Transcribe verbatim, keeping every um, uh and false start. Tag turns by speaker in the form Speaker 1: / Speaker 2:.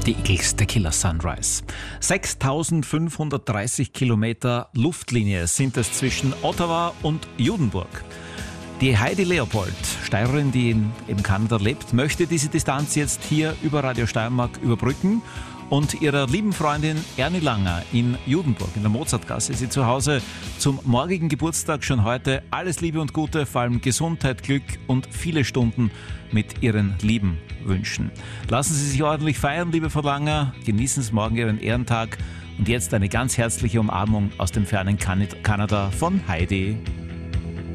Speaker 1: Die Eagles, der Killer Sunrise. sechstausendfünfhundertdreißig Kilometer Luftlinie sind es zwischen Ottawa und Judenburg. Die Heidi Leopold, Steirerin, die in eben Kanada lebt, möchte diese Distanz jetzt hier über Radio Steiermark überbrücken und ihrer lieben Freundin Ernie Langer in Judenburg, in der Mozartgasse, ist sie zu Hause zum morgigen Geburtstag schon heute alles Liebe und Gute, vor allem Gesundheit, Glück und viele Stunden mit ihren Lieben wünschen. Lassen Sie sich ordentlich feiern, liebe Frau Langer, genießen Sie morgen Ihren Ehrentag und jetzt eine ganz herzliche Umarmung aus dem fernen Kanada von Heidi.